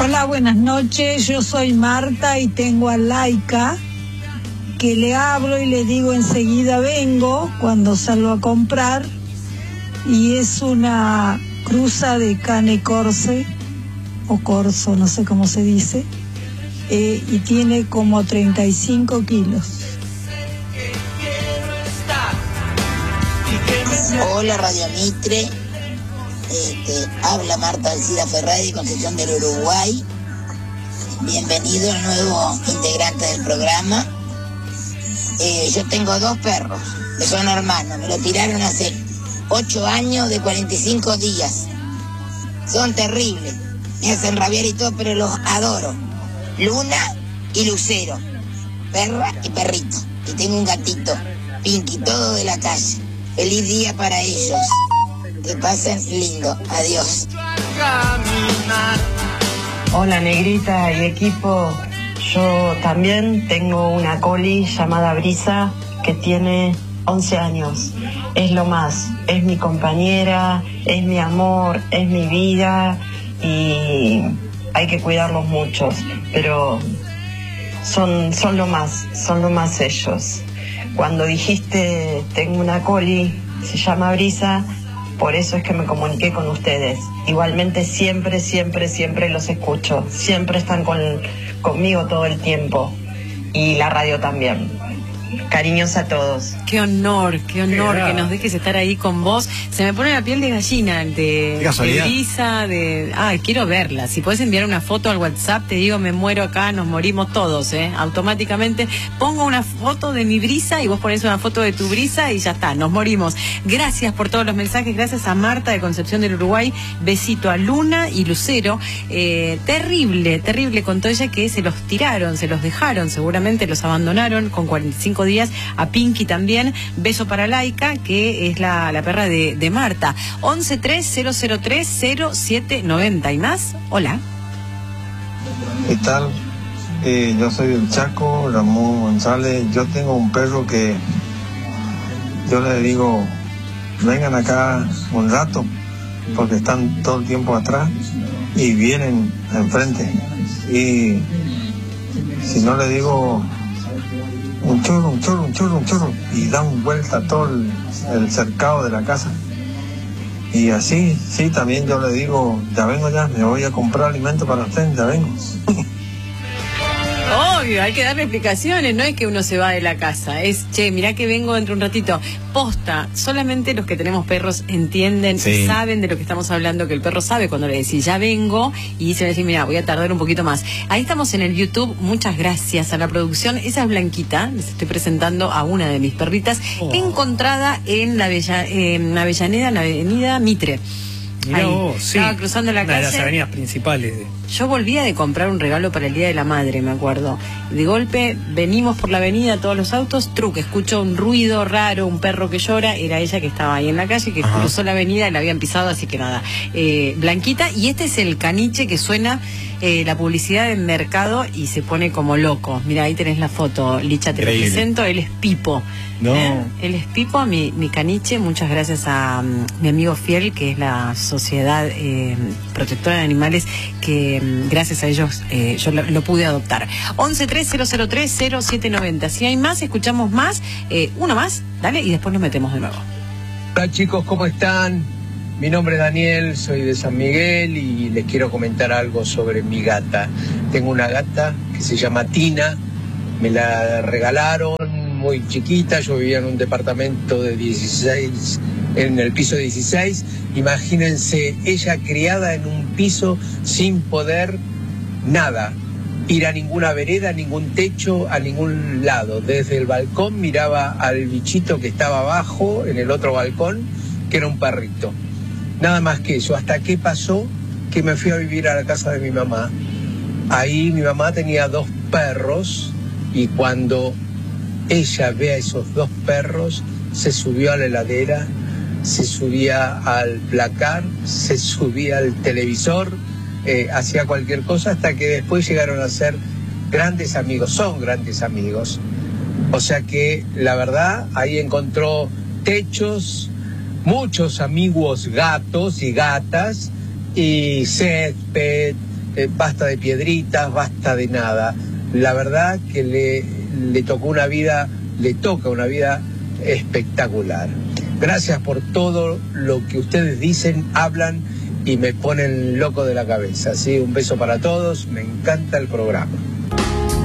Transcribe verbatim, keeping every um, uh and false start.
Hola, buenas noches. Yo soy Marta y tengo a Laika, que le hablo y le digo enseguida vengo cuando salgo a comprar. Y es una cruza de cane corse, o corso, no sé cómo se dice, eh, y tiene como treinta y cinco kilos. Hola, Radio Mitre. Este, habla Marta Alcida Ferrari, Concepción del Uruguay. Bienvenido al nuevo integrante del programa. Eh, yo tengo dos perros, que son hermanos. Me lo tiraron hace ocho años de cuarenta y cinco días. Son terribles. Me hacen rabiar y todo, pero los adoro. Luna y Lucero. Perra y perrito. Y tengo un gatito, Pinky, todo de la calle. Feliz día para ellos. Que pasen lindo. Adiós. Hola, Negrita y equipo. Yo también tengo una coli llamada Brisa que tiene once años. Es lo más. Es mi compañera, es mi amor, es mi vida y hay que cuidarlos mucho. Pero son, son lo más, son lo más ellos. Cuando dijiste tengo una coli, se llama Brisa, por eso es que me comuniqué con ustedes. Igualmente siempre, siempre, siempre los escucho. Siempre están con, conmigo todo el tiempo. Y la radio también. Cariños a todos. Qué honor, qué honor qué que nos dejes estar ahí con vos. Se me pone la piel de gallina, de, de Brisa, de... Ay, quiero verla. Si podés enviar una foto al WhatsApp, te digo, me muero acá, nos morimos todos, ¿eh? Automáticamente pongo una foto de mi Brisa y vos ponés una foto de tu Brisa y ya está, nos morimos. Gracias por todos los mensajes, gracias a Marta de Concepción del Uruguay. Besito a Luna y Lucero. Eh, terrible, terrible, contó ella que se los tiraron, se los dejaron, seguramente los abandonaron con cuarenta y cinco días. A Pinky también. Beso para Laika, que es la, la perra de, de Marta. once tres cero cero tres cero siete noventa y más. Hola. ¿Qué tal? Eh, yo soy del Chaco, Ramón González. Yo tengo un perro que yo le digo, vengan acá un rato, porque están todo el tiempo atrás y vienen enfrente. Y si no le digo un churro, un churro, un churro, un churro, y dan vuelta todo el, el cercado de la casa. Y así, sí, también yo le digo, ya vengo ya, me voy a comprar alimento para usted, ya vengo. Obvio, hay que darle explicaciones, no es que uno se va de la casa, es, che, mirá que vengo dentro de un ratito. Posta, solamente los que tenemos perros entienden, sí, saben de lo que estamos hablando, que el perro sabe cuando le decís, ya vengo, y se va a decir, mira, voy a tardar un poquito más. Ahí estamos en el YouTube, muchas gracias a la producción. Esa es Blanquita, les estoy presentando a una de mis perritas, oh, encontrada en la Bella, en Avellaneda, en la avenida Mitre. Mirá vos, sí, estaba cruzando la una calle. de las avenidas principales. De... Yo volvía de comprar un regalo para el Día de la Madre, me acuerdo. De golpe, venimos por la avenida, todos los autos, truque, escucho un ruido raro, un perro que llora, era ella que estaba ahí en la calle, que Ajá. cruzó la avenida y la habían pisado, así que nada. Eh, Blanquita, y este es el caniche que suena eh, la publicidad del mercado y se pone como loco. Mira, ahí tenés la foto, Licha, te Increíble. Lo presento, él es Pipo. No. ¿Eh? Él es Pipo, mi, mi caniche, muchas gracias a um, mi amigo Fiel, que es la Sociedad eh, Protectora de Animales, que um, gracias a ellos eh, yo lo, lo pude adoptar. once tres cero cero tres cero siete noventa. Si hay más, escuchamos más, eh, uno más, dale, y después nos metemos de nuevo. Hola chicos, ¿cómo están? Mi nombre es Daniel, soy de San Miguel y les quiero comentar algo sobre mi gata. Tengo una gata que se llama Tina, me la regalaron muy chiquita, yo vivía en un departamento de dieciséis, en el piso dieciséis, imagínense, ella criada en un piso sin poder nada, ir a ninguna vereda, a ningún techo, a ningún lado. Desde el balcón miraba al bichito que estaba abajo, en el otro balcón, que era un perrito. Nada más que eso, hasta que pasó que me fui a vivir a la casa de mi mamá. Ahí mi mamá tenía dos perros y cuando ella ve a esos dos perros, se subió a la heladera, se subía al placar, se subía al televisor, eh, hacía cualquier cosa hasta que después llegaron a ser grandes amigos, son grandes amigos. O sea que la verdad ahí encontró techos, muchos amigos gatos y gatas y césped eh, basta de piedritas, basta de nada. La verdad que le, le tocó una vida, le toca una vida espectacular. Gracias por todo lo que ustedes dicen, hablan y me ponen loco de la cabeza. ¿Sí? Un beso para todos, me encanta el programa.